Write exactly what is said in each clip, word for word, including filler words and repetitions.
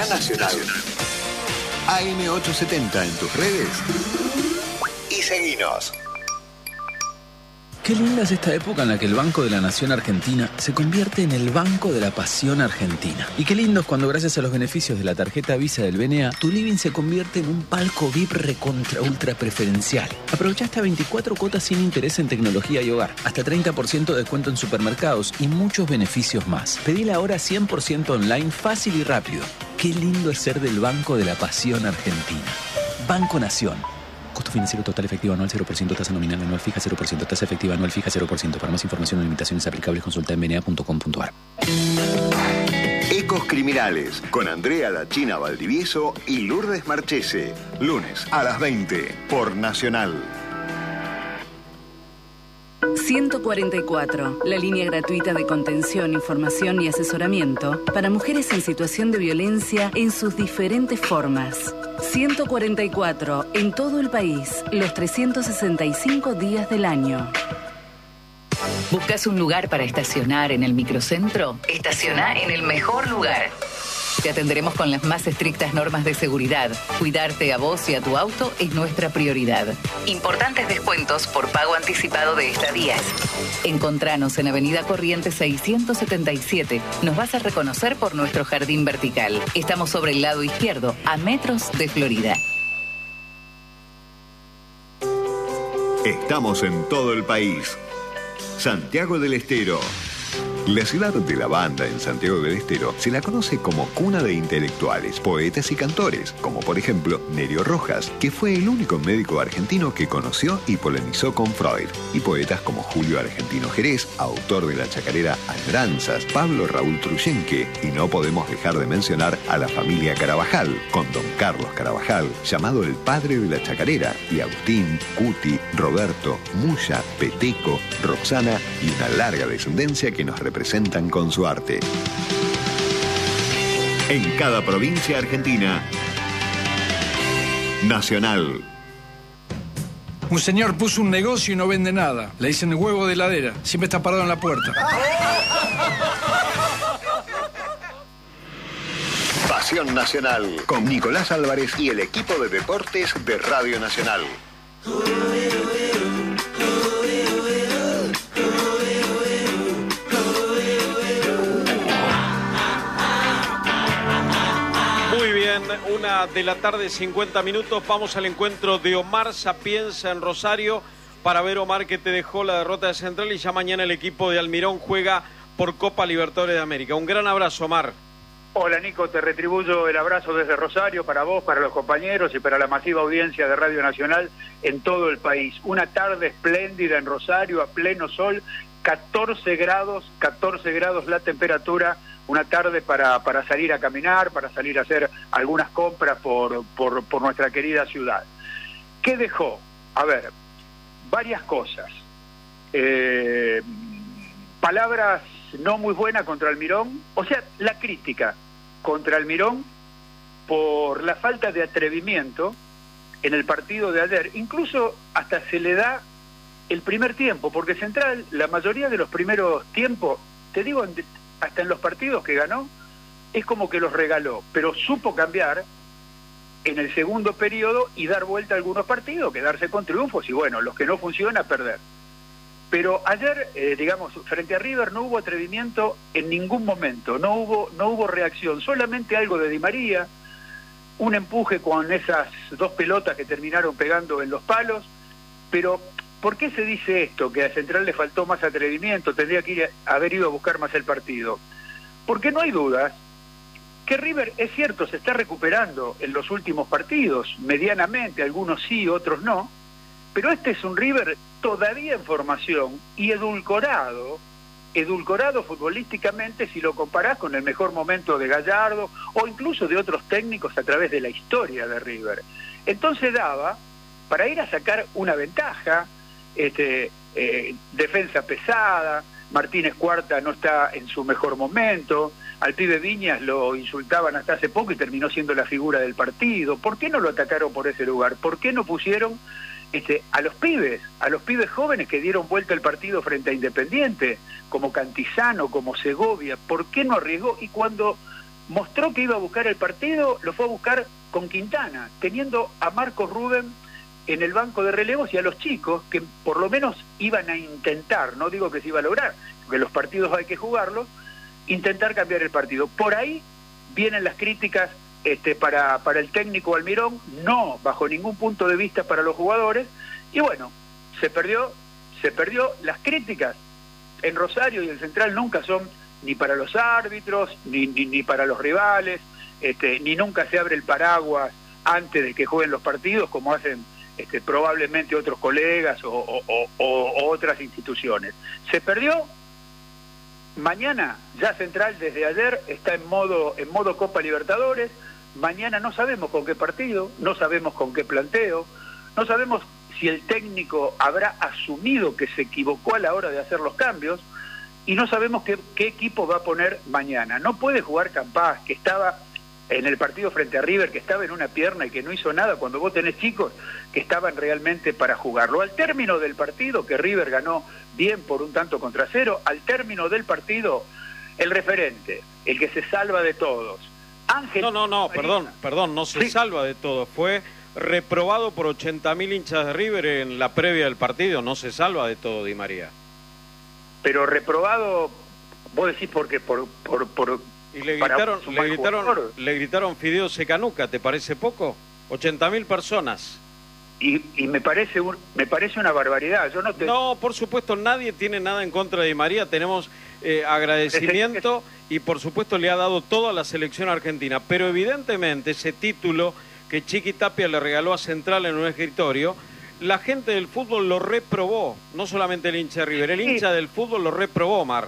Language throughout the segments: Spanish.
Acá Nacional. A M ochocientos setenta en tus redes. Y seguinos. Qué linda es esta época en la que el Banco de la Nación Argentina se convierte en el Banco de la Pasión Argentina. Y qué lindo es cuando, gracias a los beneficios de la tarjeta Visa del B N A, tu living se convierte en un palco V I P recontra ultra preferencial. Aprovecha hasta veinticuatro cuotas sin interés en tecnología y hogar, hasta treinta por ciento de descuento en supermercados y muchos beneficios más. Pedila ahora cien por ciento online, fácil y rápido. Qué lindo es ser del Banco de la Pasión Argentina. Banco Nación. Costo financiero total efectivo anual cero por ciento, tasa nominal anual fija cero por ciento, tasa efectiva anual fija cero por ciento. Para más información o limitaciones aplicables, consulta en b n a punto com punto a r. Ecos Criminales, con Andrea La China Valdivieso y Lourdes Marchese. Lunes a las veinte, por Nacional. ciento cuarenta y cuatro, la línea gratuita de contención, información y asesoramiento para mujeres en situación de violencia en sus diferentes formas. ciento cuarenta y cuatro, en todo el país, los trescientos sesenta y cinco días del año. ¿Buscas un lugar para estacionar en el microcentro? Estaciona en el mejor lugar. Te atenderemos con las más estrictas normas de seguridad. Cuidarte a vos y a tu auto es nuestra prioridad. Importantes descuentos por pago anticipado de estadías. Encontranos en Avenida Corrientes seiscientos setenta y siete. Nos vas a reconocer por nuestro jardín vertical. Estamos sobre el lado izquierdo, a metros de Florida. Estamos en todo el país. Santiago del Estero. La ciudad de la banda en Santiago del Estero se la conoce como cuna de intelectuales, poetas y cantores, como por ejemplo Nerio Rojas, que fue el único médico argentino que conoció y polemizó con Freud, y poetas como Julio Argentino Jerez, autor de la chacarera Añoranzas, Pablo Raúl Truyenque, y no podemos dejar de mencionar a la familia Carabajal, con don Carlos Carabajal, llamado el padre de la chacarera, y Agustín, Cuti, Roberto, Muya, Peteco, Roxana y una larga descendencia que nos representan con su arte. En cada provincia argentina, Nacional. Un señor puso un negocio y no vende nada. Le dicen el huevo de heladera. Siempre está parado en la puerta. Pasión Nacional, con Nicolás Álvarez y el equipo de deportes de Radio Nacional. Una de la tarde, cincuenta minutos. Vamos al encuentro de Omar Sapienza en Rosario para ver, Omar, que te dejó la derrota de Central, y ya mañana el equipo de Almirón juega por Copa Libertadores de América. Un gran abrazo, Omar. Hola, Nico, te retribuyo el abrazo desde Rosario para vos, para los compañeros y para la masiva audiencia de Radio Nacional en todo el país. Una tarde espléndida en Rosario, a pleno sol, catorce grados, catorce grados la temperatura. Una tarde para, para salir a caminar, para salir a hacer algunas compras por, por, por nuestra querida ciudad. ¿Qué dejó? A ver, varias cosas. Eh, palabras no muy buenas contra Almirón, o sea, la crítica contra Almirón por la falta de atrevimiento en el partido de ayer. Incluso hasta se le da el primer tiempo, porque Central, la mayoría de los primeros tiempos, te digo, hasta en los partidos que ganó, es como que los regaló, pero supo cambiar en el segundo periodo y dar vuelta a algunos partidos, quedarse con triunfos y bueno, los que no funciona, perder. Pero ayer, eh, digamos, frente a River no hubo atrevimiento en ningún momento, no hubo, no hubo reacción, solamente algo de Di María, un empuje con esas dos pelotas que terminaron pegando en los palos, pero ¿por qué se dice esto? Que a Central le faltó más atrevimiento, tendría que ir a, haber ido a buscar más el partido. Porque no hay dudas que River, es cierto, se está recuperando en los últimos partidos, medianamente, algunos sí, otros no, pero este es un River todavía en formación y edulcorado, edulcorado futbolísticamente si lo comparás con el mejor momento de Gallardo o incluso de otros técnicos a través de la historia de River. Entonces daba para ir a sacar una ventaja. Este, eh, defensa pesada, Martínez Cuarta no está en su mejor momento, al pibe Viñas lo insultaban hasta hace poco y terminó siendo la figura del partido. ¿Por qué no lo atacaron por ese lugar? ¿Por qué no pusieron este, a los pibes, a los pibes jóvenes que dieron vuelta el partido frente a Independiente, como Cantizano, como Segovia? ¿Por qué no arriesgó? Y cuando mostró que iba a buscar el partido, lo fue a buscar con Quintana, teniendo a Marcos Rubén en el banco de relevos y a los chicos que por lo menos iban a intentar, no digo que se iba a lograr, porque los partidos hay que jugarlos, intentar cambiar el partido. Por ahí vienen las críticas este, para, para el técnico Almirón, no bajo ningún punto de vista para los jugadores, y bueno, se perdió, se perdió. Las críticas en Rosario y el Central nunca son ni para los árbitros, ni, ni, ni para los rivales, este, ni nunca se abre el paraguas antes de que jueguen los partidos, como hacen este, probablemente otros colegas o, o, o, o otras instituciones. Se perdió. Mañana, ya Central desde ayer está en modo, en modo Copa Libertadores. Mañana no sabemos con qué partido, no sabemos con qué planteo, no sabemos si el técnico habrá asumido que se equivocó a la hora de hacer los cambios, y no sabemos qué, qué equipo va a poner mañana. No puede jugar Campás, que estaba en el partido frente a River, que estaba en una pierna y que no hizo nada, cuando vos tenés chicos que estaban realmente para jugarlo. Al término del partido, que River ganó bien por un tanto contra cero, al término del partido, el referente, el que se salva de todos, Ángel... No, no, no, perdón, perdón, no se sí. salva de todos, fue reprobado por ochenta mil hinchas de River en la previa del partido, no se salva de todo Di María. Pero reprobado, vos decís porque por... por, por y le gritaron, le gritaron, le gritaron Fideo Secanuca, ¿te parece poco? ochenta mil personas. Y, y me parece un, me parece una barbaridad. Yo no, te... no, por supuesto, nadie tiene nada en contra de Di María. Tenemos eh, agradecimiento y, por supuesto, le ha dado todo a la selección argentina. Pero, evidentemente, ese título que Chiqui Tapia le regaló a Central en un escritorio, la gente del fútbol lo reprobó. No solamente el hincha de River, el sí. hincha del fútbol lo reprobó, Mar.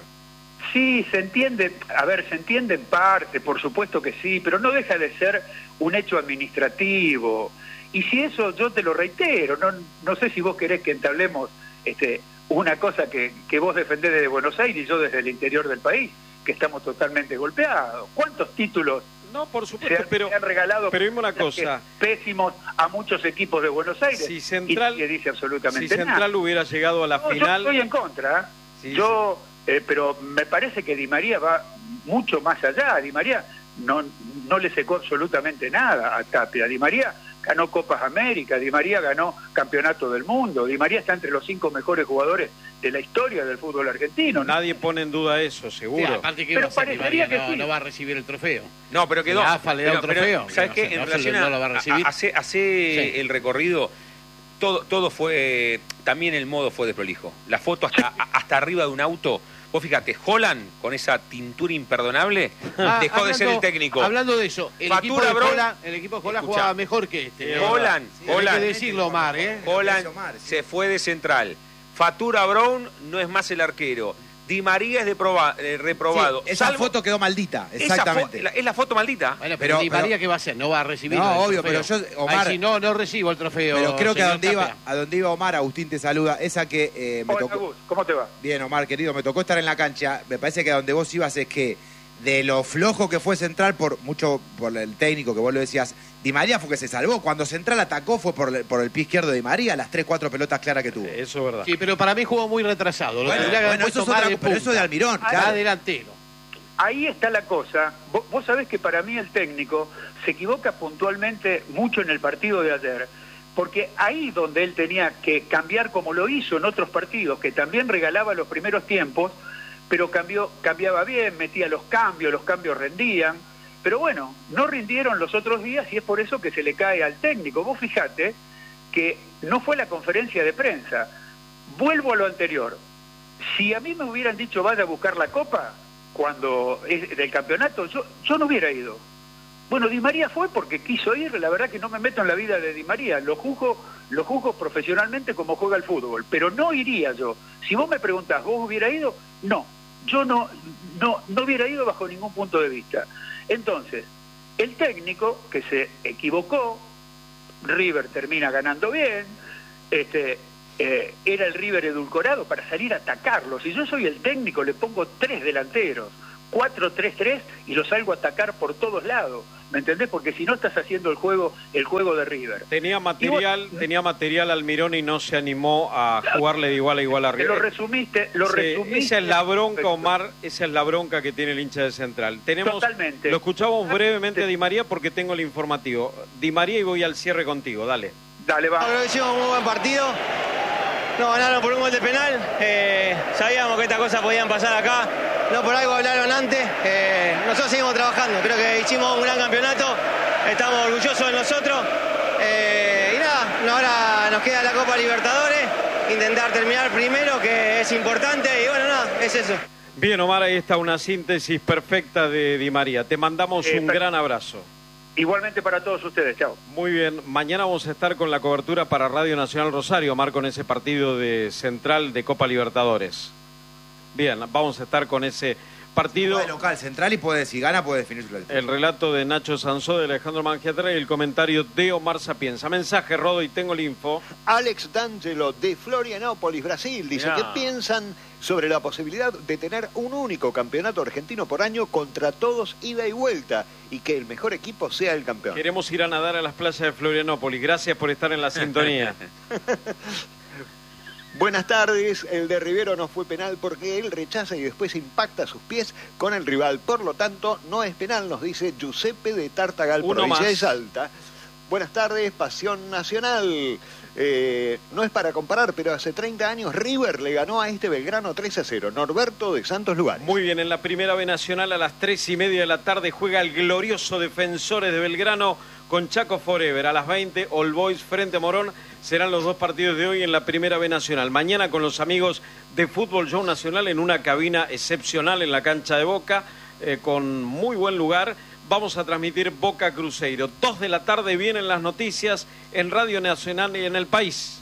Sí, se entiende, a ver, se entiende en parte, por supuesto que sí, pero no deja de ser un hecho administrativo. Y si eso, yo te lo reitero, no, no sé si vos querés que entablemos este, una cosa que, que vos defendés desde Buenos Aires y yo desde el interior del país, que estamos totalmente golpeados. ¿Cuántos títulos no, por supuesto, se, han, pero, se han regalado pero dime una cosa. pésimos a muchos equipos de Buenos Aires? Si Central, y que dice absolutamente si Central nada. hubiera llegado a la no, final... Yo estoy en contra, sí, yo... Sí. Eh, pero me parece que Di María va mucho más allá. Di María no, no le secó absolutamente nada a Tapia. Di María ganó Copas América, Di María ganó Campeonato del Mundo, Di María está entre los cinco mejores jugadores de la historia del fútbol argentino. Nadie pone en duda eso, seguro. Sí, aparte que pero va a ser, Di María que no, sí. no va a recibir el trofeo. No, pero quedó. La A F A le da pero, un trofeo. Pero, ¿sabes no, qué? no, En no, relación no lo va a recibir. a, hace, hace sí. el recorrido, todo, todo fue, también el modo fue desprolijo. La foto hasta, hasta arriba de un auto. Vos fíjate, Holland, con esa tintura imperdonable, ah, dejó hablando, de ser el técnico. Hablando de eso, el Fatura equipo de Brown, Holland, el equipo de Holland jugaba mejor que este. Holland, sí, Holland. Hay que decirlo, Omar, ¿eh? Holland se fue de Central. Fatura Brown no es más el arquero. Di María es de proba, eh, reprobado. Sí, esa Salvo, foto quedó maldita, exactamente. Esa fo la, es la foto maldita. Bueno, pero, pero Di María, ¿qué va a hacer? No va a recibir no, el obvio, trofeo. pero yo, Omar... Ay, si no, no recibo el trofeo. Pero creo que a donde, Tapia. iba, a donde iba Omar, Agustín te saluda, esa que eh, me Hola, tocó... Agus, ¿cómo te va? Bien, Omar, querido, me tocó estar en la cancha. Me parece que a donde vos ibas es que de lo flojo que fue Central, por mucho por el técnico que vos lo decías, Di María fue que se salvó. Cuando Central atacó fue por, por el pie izquierdo de Di María, las tres, cuatro pelotas claras que tuvo. Eso es verdad. Sí, pero para mí jugó muy retrasado. Lo Bueno, tendría que haber bueno, eso es puesto otra, más de pero eso de Almirón, punta. claro. Más delantero. Ahí está la cosa. Vos, vos sabés que para mí el técnico se equivoca puntualmente mucho en el partido de ayer, porque ahí donde él tenía que cambiar como lo hizo en otros partidos, que también regalaba los primeros tiempos, pero cambió, cambiaba bien, metía los cambios, los cambios rendían, pero bueno, no rindieron los otros días y es por eso que se le cae al técnico. Vos fijate que no fue la conferencia de prensa. Vuelvo a lo anterior. Si a mí me hubieran dicho vaya a buscar la copa cuando es del campeonato, yo, yo no hubiera ido. Bueno, Di María fue porque quiso ir, la verdad que no me meto en la vida de Di María, lo juzgo, lo juzgo profesionalmente como juega el fútbol, pero no iría yo. Si vos me preguntás, ¿vos hubiera ido? No, yo no, no, no hubiera ido bajo ningún punto de vista. Entonces, el técnico que se equivocó, River termina ganando bien, este, eh, era el River edulcorado para salir a atacarlo. Si yo soy el técnico, le pongo tres delanteros, cuatro tres tres y lo salgo a atacar por todos lados. ¿Me entendés? Porque si no estás haciendo el juego el juego de River. Tenía material, vos, tenía material Almirón y no se animó a jugarle de igual a igual a River. Lo resumiste, lo sí, resumiste. Esa es la bronca, Omar, esa es la bronca que tiene el hincha de Central. Tenemos, Totalmente. Lo escuchamos brevemente a Di María porque tengo el informativo. Di María, y voy al cierre contigo, dale. Dale, va. Creo que hicimos un muy buen partido. Nos ganaron por un gol de penal. Eh, sabíamos que estas cosas podían pasar acá. No por algo hablaron antes. Eh, nosotros seguimos trabajando. Creo que hicimos un gran campeonato. Estamos orgullosos de nosotros. Eh, y nada, ahora nos queda la Copa Libertadores. Intentar terminar primero, que es importante. Y bueno, nada, es eso. Bien, Omar, ahí está una síntesis perfecta de Di María. Te mandamos eh, un gran abrazo. Igualmente para todos ustedes, chao. Muy bien, mañana vamos a estar con la cobertura para Radio Nacional Rosario, Omar, con ese partido de Central de Copa Libertadores. Bien, vamos a estar con ese partido. De local, Central, y puede, si gana puede definir su El relato de Nacho Sansó, de Alejandro Mangiatra y el comentario de Omar Sapienza. Mensaje, Rodo, y tengo el info. Alex D'Angelo de Florianópolis, Brasil, dice Mirá. que piensan sobre la posibilidad de tener un único campeonato argentino por año contra todos, ida y vuelta, y que el mejor equipo sea el campeón. Queremos ir a nadar a las playas de Florianópolis. Gracias por estar en la sintonía. Buenas tardes, el de Rivero no fue penal porque él rechaza y después impacta sus pies con el rival. Por lo tanto, no es penal, nos dice Giuseppe de Tartagal, Uno provincia más. de Salta. Buenas tardes, Pasión Nacional. Eh, no es para comparar, pero hace treinta años River le ganó a este Belgrano tres a cero. Norberto de Santos Lugares. Muy bien, en la Primera B Nacional a las tres y media de la tarde juega el glorioso Defensores de Belgrano con Chaco Forever. A las veinte, All Boys frente a Morón. Serán los dos partidos de hoy en la Primera B Nacional. Mañana con los amigos de Fútbol Show Nacional en una cabina excepcional en la cancha de Boca, eh, con muy buen lugar. Vamos a transmitir Boca Cruzeiro. Dos de la tarde vienen las noticias en Radio Nacional y en El País.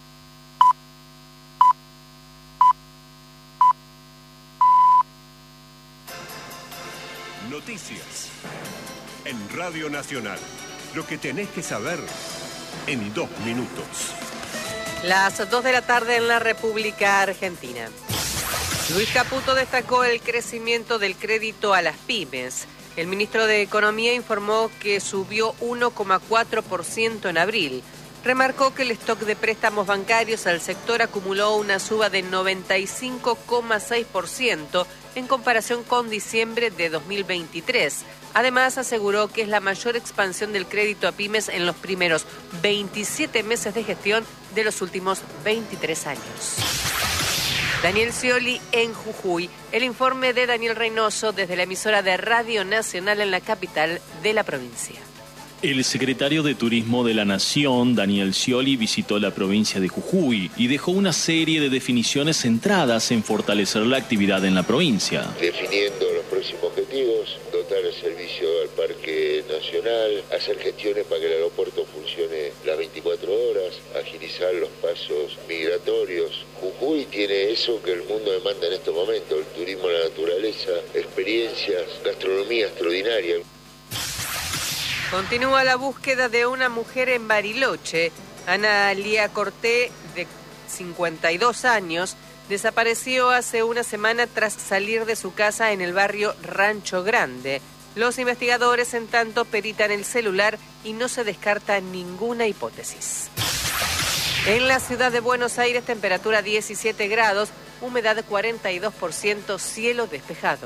Noticias en Radio Nacional. Lo que tenés que saber en dos minutos. Las dos de la tarde en la República Argentina. Luis Caputo destacó el crecimiento del crédito a las pymes. El ministro de Economía informó que subió uno coma cuatro por ciento en abril. Remarcó que el stock de préstamos bancarios al sector acumuló una suba de noventa y cinco coma seis por ciento en comparación con diciembre de dos mil veintitrés. Además, aseguró que es la mayor expansión del crédito a pymes en los primeros veintisiete meses de gestión de los últimos veintitrés años. Daniel Scioli en Jujuy. El informe de Daniel Reynoso desde la emisora de Radio Nacional en la capital de la provincia. El secretario de Turismo de la Nación, Daniel Scioli, visitó la provincia de Jujuy y dejó una serie de definiciones centradas en fortalecer la actividad en la provincia. Definiendo los próximos objetivos, dotar el servicio al Parque Nacional, hacer gestiones para que el aeropuerto funcione las veinticuatro horas, agilizar los pasos migratorios. Jujuy tiene eso que el mundo demanda en estos momentos, el turismo a la naturaleza, experiencias, gastronomía extraordinaria. Continúa la búsqueda de una mujer en Bariloche. Ana Lía Corté, de cincuenta y dos años, desapareció hace una semana tras salir de su casa en el barrio Rancho Grande. Los investigadores, en tanto, peritan el celular y no se descarta ninguna hipótesis. En la ciudad de Buenos Aires, temperatura diecisiete grados, humedad cuarenta y dos por ciento, cielo despejado.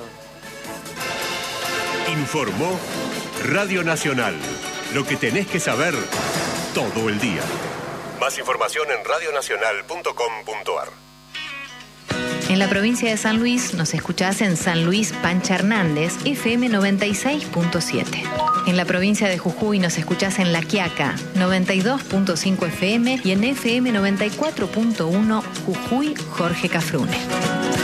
Informó Radio Nacional. Lo que tenés que saber todo el día. Más información en radio nacional punto com punto a r. En la provincia de San Luis nos escuchás en San Luis Pancha Hernández, F M noventa y seis punto siete. En la provincia de Jujuy nos escuchás en La Quiaca, noventa y dos punto cinco F M, y en F M noventa y cuatro punto uno Jujuy Jorge Cafrune.